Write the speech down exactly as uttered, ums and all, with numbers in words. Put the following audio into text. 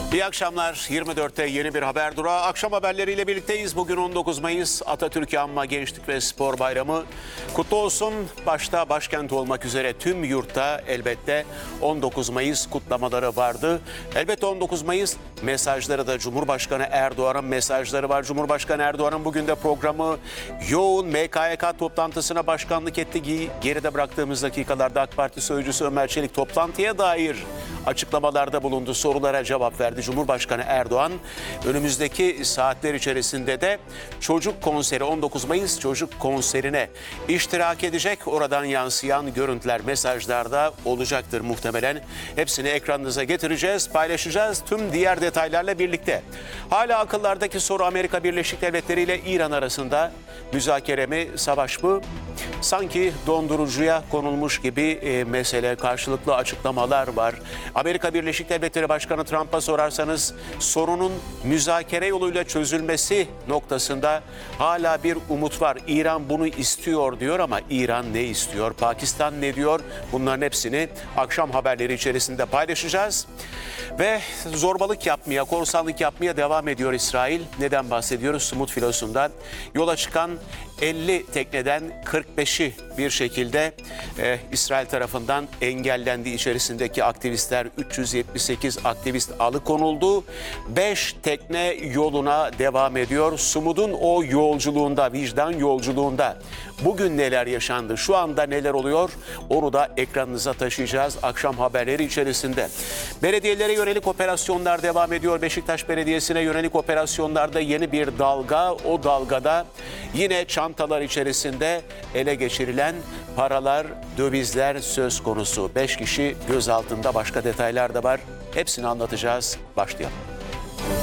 İyi akşamlar. yirmi dörtte yeni bir haber durağı. Akşam haberleriyle birlikteyiz. Bugün on dokuz Mayıs Atatürk Anma Gençlik ve Spor Bayramı kutlu olsun. Başta başkent olmak üzere tüm yurtta elbette on dokuz Mayıs kutlamaları vardı. Elbette on dokuz Mayıs mesajları da Cumhurbaşkanı Erdoğan'ın mesajları var. Cumhurbaşkanı Erdoğan'ın bugün de programı yoğun. M K Y K toplantısına başkanlık etti. Geride bıraktığımız dakikalarda AK Parti Sözcüsü Ömer Çelik toplantıya dair açıklamalarda bulundu. Sorulara cevap verdi Cumhurbaşkanı Erdoğan. Önümüzdeki saatler içerisinde de çocuk konseri, on dokuz Mayıs çocuk konserine iştirak edecek. Oradan yansıyan görüntüler, mesajlar da olacaktır muhtemelen. Hepsini ekranınıza getireceğiz, paylaşacağız tüm diğer detaylarla birlikte. Hala akıllardaki soru Amerika Birleşik Devletleri ile İran arasında müzakere mi, savaş mı? Sanki dondurucuya konulmuş gibi e, mesele, karşılıklı açıklamalar var. Amerika Birleşik Devletleri Başkanı Trump'a sorarsanız sorunun müzakere yoluyla çözülmesi noktasında hala bir umut var. İran bunu istiyor diyor ama İran ne istiyor? Pakistan ne diyor? Bunların hepsini akşam haberleri içerisinde paylaşacağız. Ve zorbalık yapmaya, korsanlık yapmaya devam ediyor İsrail. Neden bahsediyoruz? Sumut filosundan yola çıkan elli tekneden kırk beşi bir şekilde e, İsrail tarafından engellendi. İçerisindeki aktivistler, üç yüz yetmiş sekiz aktivist alıkonuldu. beş tekne yoluna devam ediyor. Sumut'un o yolculuğunda, vicdan yolculuğunda bugün neler yaşandı, şu anda neler oluyor onu da ekranınıza taşıyacağız akşam haberleri içerisinde. Belediyelere yönelik operasyonlar devam ediyor. Beşiktaş Belediyesi'ne yönelik operasyonlarda yeni bir dalga. O dalgada yine çantalar içerisinde ele geçirilen paralar, dövizler söz konusu. Beş kişi gözaltında, başka detaylar da var. Hepsini anlatacağız. Başlayalım.